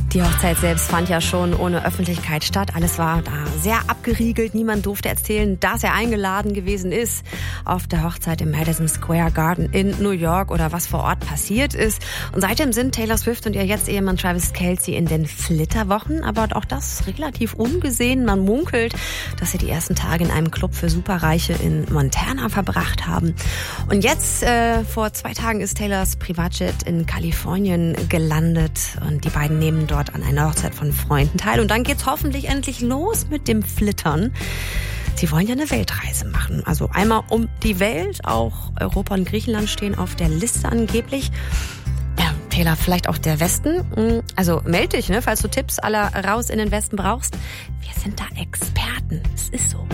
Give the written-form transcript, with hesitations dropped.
Die Hochzeit selbst fand ja schon ohne Öffentlichkeit statt. Alles war da sehr abgeriegelt. Niemand durfte erzählen, dass er eingeladen gewesen ist auf der Hochzeit im Madison Square Garden in New York oder was vor Ort passiert ist. Und seitdem sind Taylor Swift und ihr jetzt Ehemann Travis Kelce in den Flitterwochen. Aber auch das relativ ungesehen. Man munkelt, dass sie die ersten Tage in einem Club für Superreiche in Montana verbracht haben. Und jetzt, vor 2 Tagen, ist Taylors Privatjet in Kalifornien gelandet. Und die beiden nehmen dort an einer Hochzeit von Freunden teil. Und dann geht's hoffentlich endlich los mit dem Flittern. Sie wollen ja eine Weltreise machen. Also einmal um die Welt. Auch Europa und Griechenland stehen auf der Liste angeblich. Ja, Taylor, vielleicht auch der Westen. Also meld dich, falls du Tipps aller raus in den Westen brauchst. Wir sind da Experten. Es ist so.